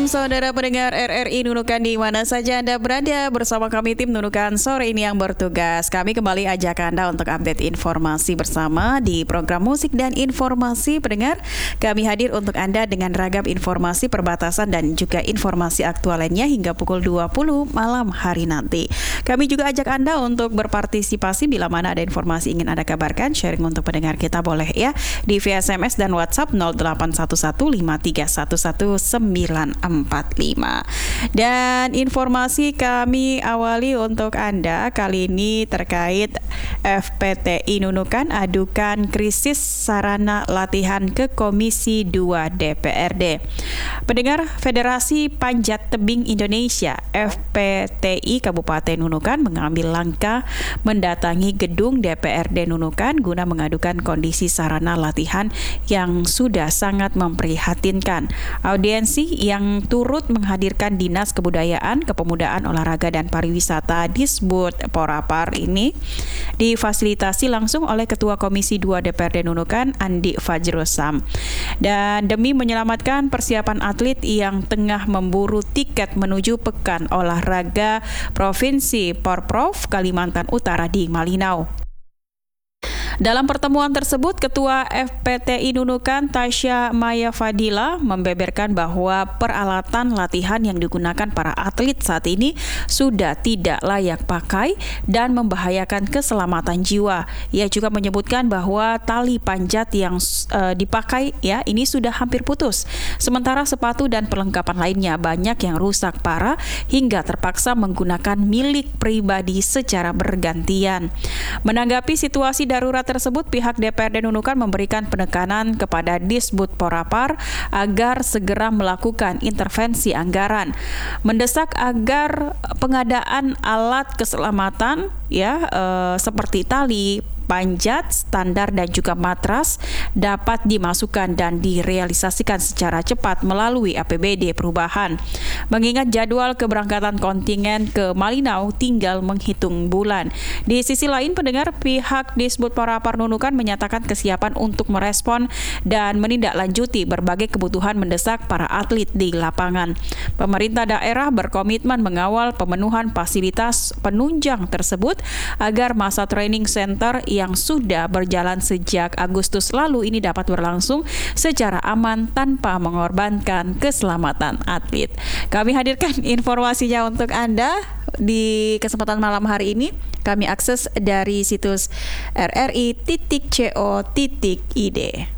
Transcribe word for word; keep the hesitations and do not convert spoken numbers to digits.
Malam saudara pendengar R R I Nunukan di mana saja Anda berada, bersama kami tim Nunukan sore ini yang bertugas. Kami kembali ajak Anda untuk update informasi bersama di program musik dan informasi pendengar. Kami hadir untuk Anda dengan ragam informasi perbatasan dan juga informasi aktual lainnya hingga pukul dua puluh malam hari nanti. Kami juga ajak Anda untuk berpartisipasi bila mana ada informasi ingin Anda kabarkan, sharing untuk pendengar kita boleh ya di via S M S dan WhatsApp nol delapan satu satu lima tiga satu satu sembilan empat lima. Dan informasi kami awali untuk Anda kali ini terkait F P T I Nunukan adukan krisis sarana latihan ke Komisi dua D P R D. Pendengar, Federasi Panjat Tebing Indonesia F P T I Kabupaten Nunukan mengambil langkah mendatangi gedung D P R D Nunukan guna mengadukan kondisi sarana latihan yang sudah sangat memprihatinkan. Audiensi yang turut menghadirkan Dinas Kebudayaan, Kepemudaan, Olahraga dan Pariwisata Disbud Porapar ini difasilitasi langsung oleh Ketua Komisi dua D P R D Nunukan Andi Fajrosam. Dan demi menyelamatkan persiapan atlet yang tengah memburu tiket menuju Pekan Olahraga Provinsi Porprov Kalimantan Utara di Malinau. Dalam pertemuan tersebut, Ketua F P T I Nunukan Tasya Maya Fadila membeberkan bahwa peralatan latihan yang digunakan para atlet saat ini sudah tidak layak pakai dan membahayakan keselamatan jiwa. Ia juga menyebutkan bahwa tali panjat yang uh, dipakai ya ini sudah hampir putus. Sementara sepatu dan perlengkapan lainnya banyak yang rusak parah hingga terpaksa menggunakan milik pribadi secara bergantian. Menanggapi situasi darurat tersebut, pihak D P R D Nunukan memberikan penekanan kepada Disbud Porapar agar segera melakukan intervensi anggaran, mendesak agar pengadaan alat keselamatan ya eh, seperti tali panjat standar dan juga matras dapat dimasukkan dan direalisasikan secara cepat melalui A P B D perubahan. Mengingat jadwal keberangkatan kontingen ke Malinau tinggal menghitung bulan. Di sisi lain, pendengar, pihak Disbud Porapar Nunukan menyatakan kesiapan untuk merespon dan menindaklanjuti berbagai kebutuhan mendesak para atlet di lapangan. Pemerintah daerah berkomitmen mengawal pemenuhan fasilitas penunjang tersebut agar masa training center yang sudah berjalan sejak Agustus lalu ini dapat berlangsung secara aman tanpa mengorbankan keselamatan atlet. Kami hadirkan informasinya untuk Anda di kesempatan malam hari ini. Kami akses dari situs r r i titik co titik i d.